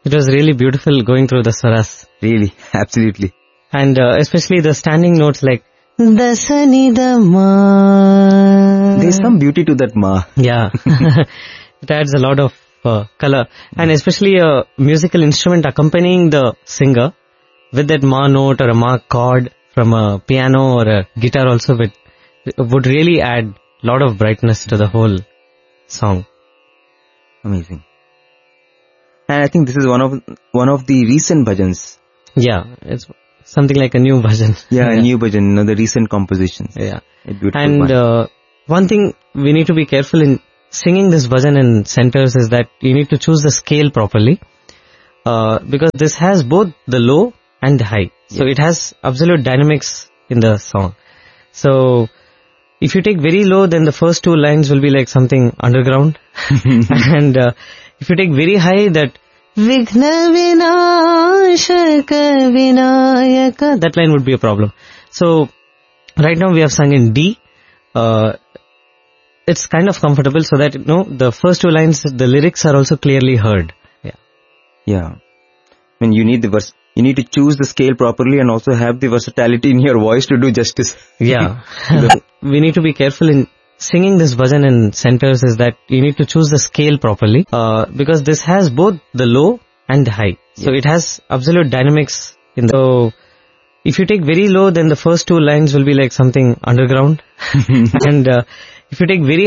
It was really beautiful going through the swaras. Really, absolutely. And especially the standing notes like Dasani da ma. There's some beauty to that ma. Yeah. It adds a lot of color. And especially a musical instrument accompanying the singer with that ma note or a ma chord from a piano or a guitar also would really add a lot of brightness to the whole song. Amazing. And I think this is one of the recent bhajans. Yeah, it's something like a new bhajan. Yeah, a new bhajan, the recent compositions. Yeah. A beautiful And one thing we need to be careful in singing this bhajan in centers is that you need to choose the scale properly. Because this has both the low and the high. So it has absolute dynamics in the song. So if you take very low, then the first two lines will be like something underground. And if you take very high, that Vighna Vinashaka Vinayaka, that line would be a problem. So right now we have sung in D. It's kind of comfortable so that, the first two lines, the lyrics are also clearly heard. Yeah. I mean, you need to choose the scale properly and also have the versatility in your voice to do justice. Yeah. We need to be careful in singing this bhajan in centers is that you need to choose the scale properly. Because this has both the low and the high. So it has absolute dynamics in the... So if you take very low, then the first two lines will be like something underground. And if you take very